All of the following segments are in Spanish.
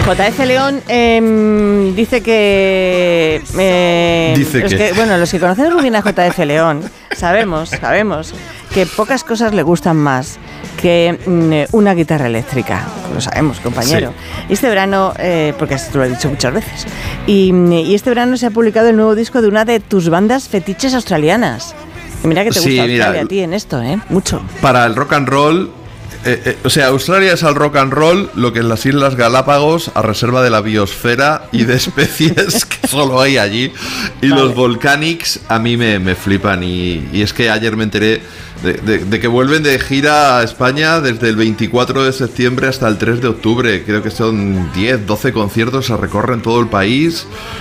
JF León dice que... los que conocemos muy bien a JF León sabemos que pocas cosas le gustan más que una guitarra eléctrica. Lo sabemos, compañero. Sí. Y este verano, porque esto lo he dicho muchas veces, y este verano se ha publicado el nuevo disco de una de tus bandas fetiches australianas. Y mira que te gusta Australia a ti en esto, mucho. Para el rock and roll... Australia es al rock and roll lo que en las Islas Galápagos a reserva de la biosfera y de especies que solo hay allí. Y vale. Los Volcanics a mí me flipan. Y es que ayer me enteré de que vuelven de gira a España desde el 24 de septiembre hasta el 3 de octubre. Creo que son 10, 12 conciertos, se recorren todo el país.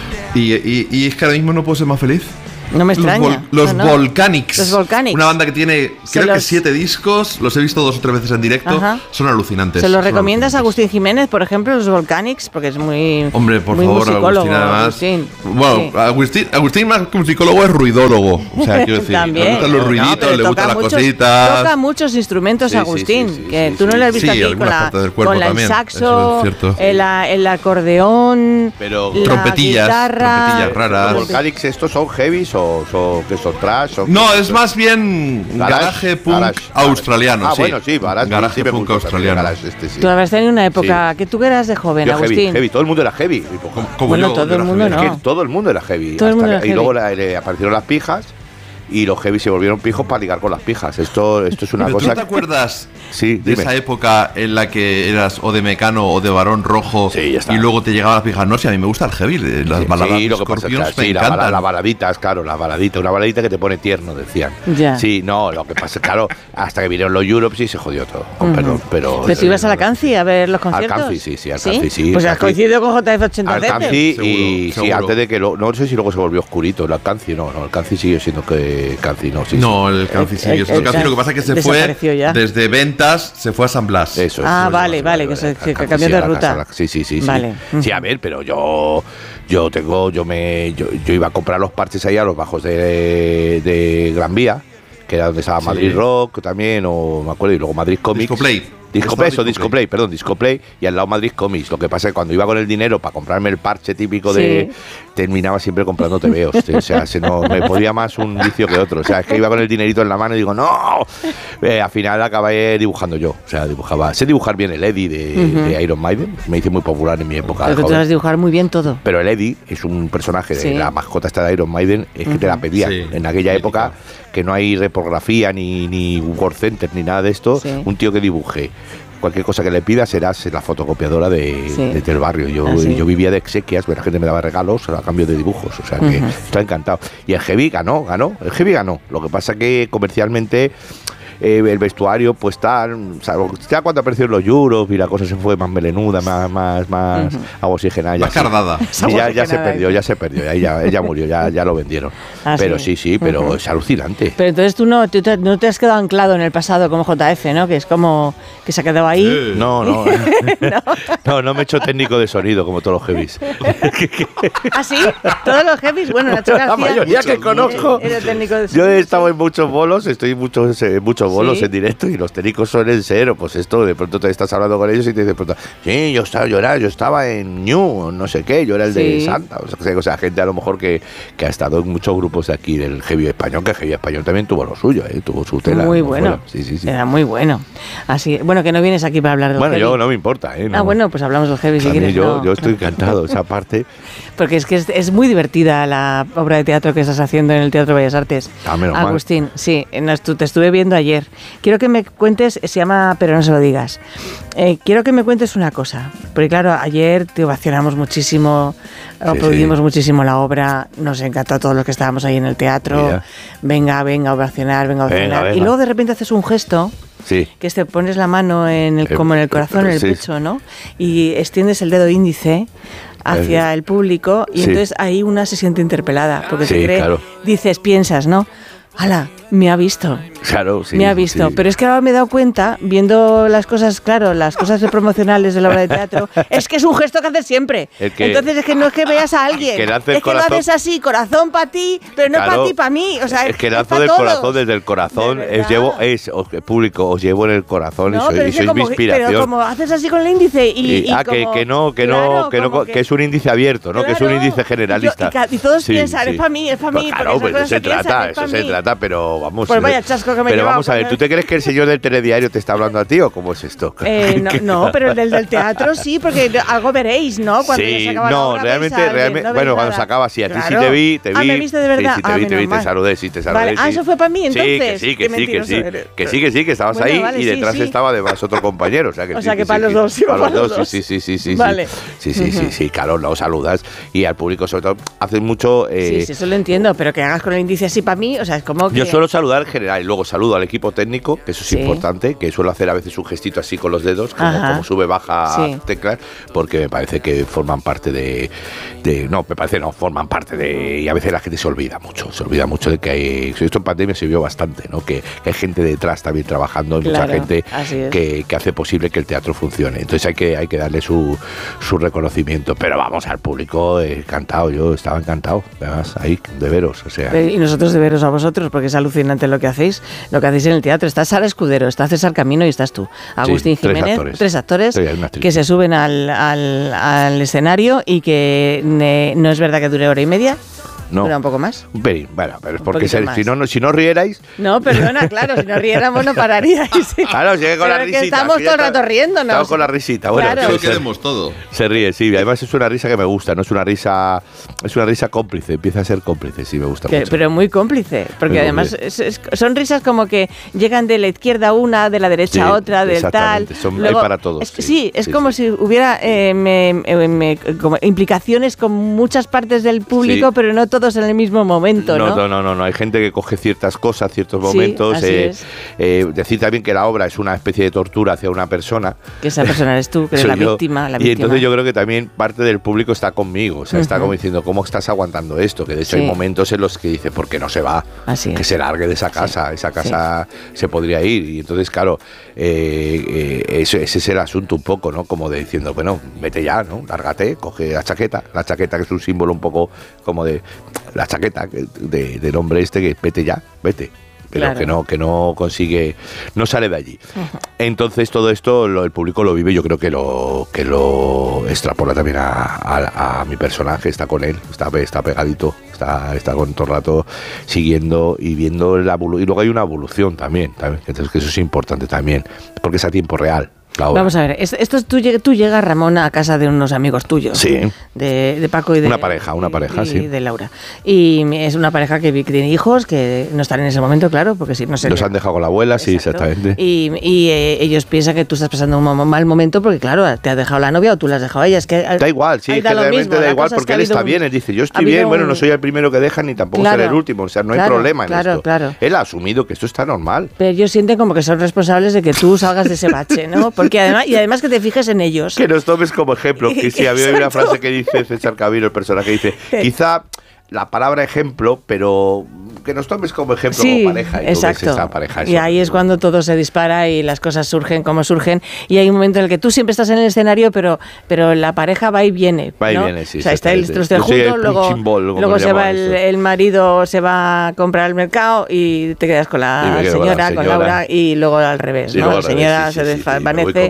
Y es que ahora mismo no puedo ser más feliz. No me extraña. Los Volcanics. Los Volcanics. Una banda que tiene, creo que 7 discos. Los he visto 2 o 3 veces en directo. Ajá. Son alucinantes. ¿Se los recomiendas a Agustín Jiménez, por ejemplo, los Volcanics? Porque es muy... Hombre, por muy favor, Agustín, además. Agustín. Bueno, sí. Agustín más que musicólogo es ruidólogo. O sea, quiero decir, le gustan los ruiditos, le gustan las cositas. Toca muchos instrumentos, Agustín. Que tú no le has visto aquí con el saxo, el acordeón, pero trompetillas raras. ¿Los Volcanics estos son heavies o que son trash? No, es más bien garaje punk australiano. Bueno, sí, garaje punk australiano. Tú habías tenido una época que tú eras de joven, Agustín. Heavy, todo el mundo era heavy. Bueno, todo el mundo no. Es que todo el mundo era heavy. Y luego aparecieron las pijas. Y los heavy se volvieron pijos para ligar con las pijas. Esto es una cosa... ¿Tú te acuerdas de esa época en la que eras o de Mecano o de Barón Rojo y luego te llegaban las pijas? No, si a mí me gusta el heavy, las baladas de Scorpions me encantan. Las baladitas, claro, una baladita que te pone tierno, decían. Ya. Sí, no, lo que pasa es claro, hasta que vinieron los Europes y se jodió todo. Perdón, pero tú ibas a la Canci a ver los conciertos. Al Canci, sí, al Canci, sí. Pues has coincidido con JF87. Al Canci y sí, antes de que no sé si luego se volvió oscurito. El Canci no, el Canci sigue siendo que Canci no. No, el Canci sí. El Canci lo que pasa es que se fue desde ventas, se fue a San Blas. Eso es. Vale, que cambió de ruta. Sí. Vale. Sí, a ver, pero yo iba a comprar los parches ahí a los bajos de Gran Vía, que era donde estaba Madrid Rock también, o me acuerdo, y luego Madrid Comics. Disco Play, y al lado Madrid Comics. Lo que pasa es que cuando iba con el dinero para comprarme el parche típico terminaba siempre comprando TVOs. O sea, me podía más un vicio que otro. O sea, es que iba con el dinerito en la mano y digo, ¡no! Al final acabé dibujando yo. O sea, sé dibujar bien el Eddie de Iron Maiden. Me hice muy popular en mi época. Pero tú sabes dibujar muy bien todo. Pero el Eddie es un personaje de la mascota esta de Iron Maiden, es que te la pedían. En aquella época, que no hay reprografía ni Word Center ni nada de esto, un tío que dibuje cualquier cosa que le pidas serás la fotocopiadora del barrio. Yo vivía de exequias, la gente me daba regalos a cambio de dibujos, o sea que estoy encantado. Y el Heavy ganó. Lo que pasa que comercialmente el vestuario pues tal, ya cuando aparecieron los Euros y la cosa se fue más melenuda, más oxigenada, más cardada, ya se perdió, ya murió, ya lo vendieron. Pero sí, pero es alucinante. Pero entonces tú no te has quedado anclado en el pasado como JF, ¿no? Que es como que se ha quedado ahí. No me he hecho técnico de sonido como todos los heavies. ¿Ah, sí? ¿Todos los heavies? Bueno, Nacho García, la mayoría que conozco. Era técnico de yo he estado en muchos bolos, estoy en muchos bolos en directo, y los técnicos suelen ser, pues esto, de pronto te estás hablando con ellos y te dicen, sí, yo estaba en New, no sé qué, yo era el de Santa, o sea, gente a lo mejor que ha estado en muchos grupos de aquí del heavy español, que el heavy español también tuvo lo suyo, tuvo su tela. Muy bueno, sí. Era muy bueno. Así, bueno, que no vienes aquí para hablar de heavy. Yo no me importa, no. Bueno, pues hablamos de heavy si quieres. Yo estoy encantado de esa parte. Porque es que es muy divertida la obra de teatro que estás haciendo en el Teatro Bellas Artes. Agustín, sí, te estuve viendo ayer. Quiero que me cuentes, se llama Pero no se lo digas. Quiero que me cuentes una cosa, porque claro, ayer te ovacionamos muchísimo, aplaudimos muchísimo la obra, nos encantó a todos los que estábamos ahí en el teatro. Venga a ovacionar, venga. Y luego de repente haces un gesto. Sí. Que te pones la mano como en el corazón, en el pecho, ¿no? Y extiendes el dedo índice hacia el público y entonces ahí una se siente interpelada, porque se cree, piensas, ¿no? ¡Hala! Me ha visto. Claro, sí. Me ha visto. Pero es que ahora me he dado cuenta, viendo las cosas, claro, las cosas promocionales de la obra de teatro, es que es un gesto que haces siempre. Entonces es que no es que veas a alguien, es que lo haces así, corazón para ti, pero no para ti, para mí. O sea, es que lanzo del corazón, desde el corazón, público, os llevo en el corazón y sois mi inspiración. Pero como haces así con el índice que es un índice abierto, ¿no? Claro, que es un índice generalista. Y todos piensan, es para mí, es para mí. Claro, pues eso se trata, pero vamos. Pues vaya chasco que me Pero vamos a ver, ¿tú te crees que el señor del telediario te está hablando a ti o cómo es esto? No, pero el del teatro sí, porque algo veréis, ¿no? Cuando sí, no, realmente, bueno, cuando se acaba, sí, a ti sí te vi. ¿me viste de verdad? Sí, te vi, te saludé. Vale, eso fue para mí, entonces. Sí, que estabas ahí y detrás estaba además otro compañero. O sea que para los dos, para los dos, sí. Vale. Sí, claro, lo saludas y al público sobre todo haces mucho. Sí, eso lo entiendo, pero que hagas con el índice así para mí, o sea, es como que. Yo suelo saludar en general y luego saludo al equipo técnico, que eso es importante, que suelo hacer a veces un gestito así con los dedos, como sube, baja teclas, porque me parece que forman parte forman parte de. Y a veces la gente se olvida mucho de que hay. Esto en pandemia se vio bastante, ¿no? Que hay gente detrás también trabajando, mucha gente que hace posible que el teatro funcione. Entonces hay que darle su reconocimiento. Pero vamos, al público encantado, yo estaba encantado, además, ahí, de veros, o sea. Y nosotros de veros a vosotros, porque es alucinante lo que hacéis en el teatro. Está Sara Escudero, está César Camino y estás tú. Agustín Jiménez, tres actores que se suben al escenario y que no es verdad que dure hora y media. No. ¿Dura un poco más? Bueno, pero es porque si no rierais... No, perdona, claro, si no riéramos no pararíais. Claro, llegué con la risita. Estamos todo el rato riéndonos. Estamos con la risita. Bueno, claro. Queremos todo. Se ríe, sí. Además es una risa que me gusta, no es una risa cómplice, empieza a ser cómplice, sí, me gusta mucho. Pero muy cómplice, porque además son risas como que llegan de la izquierda una, de la derecha otra, del tal. Luego, hay para todos. Es como si hubiera como implicaciones con muchas partes del público, pero no todos en el mismo momento, ¿no? No. Hay gente que coge ciertas cosas, ciertos momentos. Decir también que la obra es una especie de tortura hacia una persona. Que esa persona eres tú, que eres la víctima. Y entonces yo creo que también parte del público está conmigo. O sea, está como diciendo, ¿cómo estás aguantando esto? Que de hecho hay momentos en los que dice, ¿por qué no se va? Que se largue de esa casa. Esa casa se podría ir. Y entonces, claro, ese es el asunto un poco, ¿no? Como de diciendo, bueno, vete ya, ¿no? Lárgate, coge la chaqueta que es un símbolo un poco como de la chaqueta del hombre que vete ya, vete. Pero que no consigue, no sale de allí. Entonces todo esto el público lo vive, yo creo que lo extrapola también a mi personaje, está con él, está pegadito, está con todo el rato siguiendo y viendo la evolución. Y luego hay una evolución también, entonces que eso es importante también, porque es a tiempo real. Vamos a ver, tú llegas, Ramón, a casa de unos amigos tuyos. Sí. De Paco y de... Una pareja, y de Laura. Y es una pareja que tiene hijos, que no están en ese momento, claro, porque si no se... Los han dejado con la abuela, sí, exactamente. Y ellos piensan que tú estás pasando un mal momento porque, claro, te has dejado la novia o tú la has dejado a ella. Es que da igual, sí, es que realmente da igual porque él está bien. Él dice, yo estoy bien, bueno, no soy el primero que deja ni tampoco seré el último. O sea, no hay problema en esto. Claro. Él ha asumido que esto está normal. Pero ellos sienten como que son responsables de que tú salgas de ese bache, ¿no? Porque además que te fijes en ellos. Que nos tomes como ejemplo. Que sí, había una frase que dice César Camino, el personaje, dice, quizá la palabra ejemplo, pero que nos tomes como ejemplo como pareja. Y exacto. Esa pareja, y ahí es cuando todo se dispara y las cosas surgen como surgen. Y hay un momento en el que tú siempre estás en el escenario, pero la pareja va y viene. Va y viene, sí. O sea, está el trosteo juntos, luego se va el marido, se va a comprar al mercado y te quedas con la señora, con Laura, y luego al revés, sí, ¿no? La señora se desvanece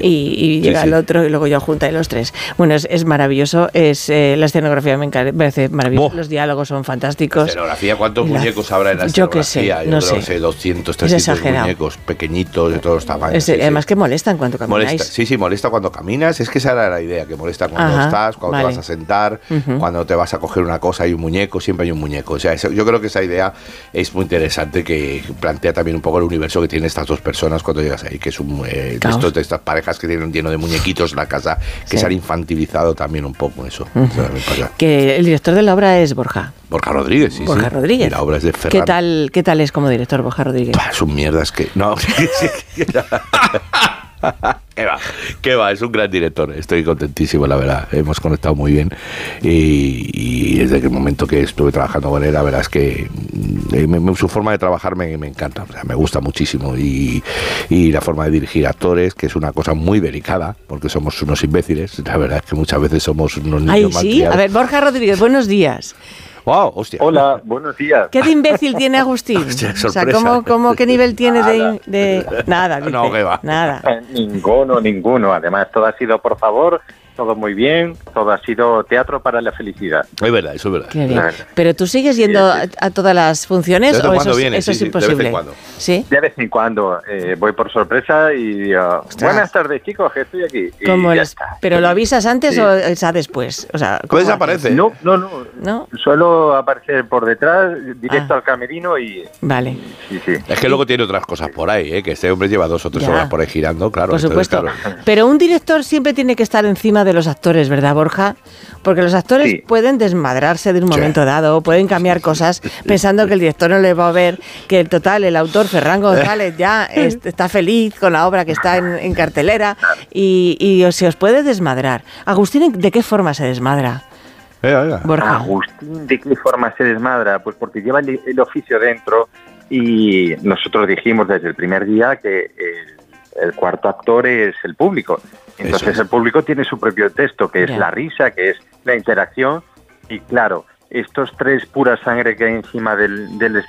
y llega el otro y luego yo junta y los tres. Bueno, es maravilloso, la escenografía me parece maravillosa. Los diálogos son fantásticos. La escenografía, ¿cuántos muñecos habrá en la escenografía? Yo no sé. 200, 300 muñecos pequeñitos de todos los tamaños. Además que molestan cuando camináis. Molesta cuando caminas. Es que esa era la idea, que molesta cuando estás, cuando te vas a sentar, cuando te vas a coger una cosa, hay un muñeco, siempre hay un muñeco. O sea, yo creo que esa idea es muy interesante, que plantea también un poco el universo que tienen estas dos personas cuando llegas ahí, que es de estas parejas que tienen lleno de muñequitos en la casa, que se han infantilizado también un poco eso. Que el director de la obra es Borja Rodríguez, sí. Borja Rodríguez. Y la obra es de Ferran. ¿Qué tal es como director Borja Rodríguez? Son mierdas que... No. ¿Qué va? Es un gran director. Estoy contentísimo, la verdad. Hemos conectado muy bien. Y desde el momento que estuve trabajando con él, la verdad es que su forma de trabajar me encanta. O sea, me gusta muchísimo. Y la forma de dirigir actores, que es una cosa muy delicada, porque somos unos imbéciles. La verdad es que muchas veces somos unos niños malcriados. A ver, Borja Rodríguez, buenos días. Wow, hostia. Hola, buenos días. ¿Qué de imbécil tiene Agustín? Hostia, o sea, sorpresa. ¿qué nivel tiene de nada? Dice, No, que va. Nada. Ninguno. Además, todo ha sido por favor, todo muy bien, todo ha sido teatro para la felicidad. Es verdad, eso es verdad. Qué bien. Pero tú sigues yendo a todas las funciones o eso es imposible. De vez en cuando. ¿Sí? De vez en cuando voy por sorpresa y digo, buenas tardes chicos, que estoy aquí. Y ya está. ¿Pero lo avisas antes o es después? O sea, ¿cómo desaparece? No. Suelo aparecer por detrás, directo al camerino y... Vale. Sí. Es que luego tiene otras cosas por ahí, que este hombre lleva 2 o 3 horas por ahí girando, claro. Por supuesto. Claro. Pero un director siempre tiene que estar encima de los actores, ¿verdad, Borja? Porque los actores pueden desmadrarse de un momento dado, pueden cambiar cosas pensando que el director no le va a ver, que el autor Ferran González ya está feliz con la obra que está en cartelera y se os puede desmadrar. Agustín, ¿de qué forma se desmadra? Borja. Agustín, ¿de qué forma se desmadra? Pues porque lleva el oficio dentro y nosotros dijimos desde el primer día que el cuarto actor es el público. Entonces el público tiene su propio texto, que es la risa, que es la interacción. Y claro, estos 3 pura sangre que hay encima del